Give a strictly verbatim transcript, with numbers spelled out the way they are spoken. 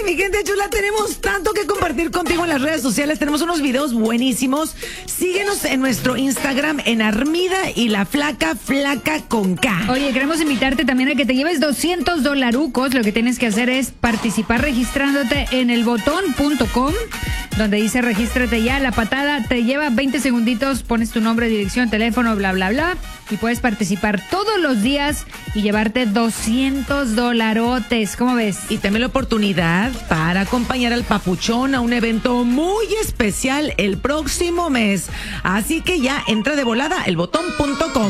mi gente chula, tenemos tanto que compartir contigo en las redes sociales. Tenemos unos videos buenísimos. Síguenos en nuestro Instagram en Armida y la Flaca, Flaca con K. Oye, queremos invitarte también a que te lleves doscientos dolarucos. Lo que tienes que hacer es participar registrándote en el botón punto com, donde dice regístrate ya. La patada te lleva veinte segunditos, pones tu nombre, dirección, teléfono, bla, bla, bla, y puedes participar todos los días y llevarte doscientos dolarotes. ¿Cómo ves? Y también la oportunidad para acompañar al Papuchón a un evento muy especial el próximo mes. Así que ya entra de volada el botón punto com.